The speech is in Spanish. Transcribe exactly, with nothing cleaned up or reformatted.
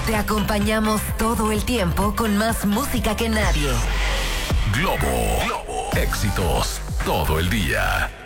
Te acompañamos todo el tiempo con más música que nadie. Globo. Globo. Éxitos todo el día.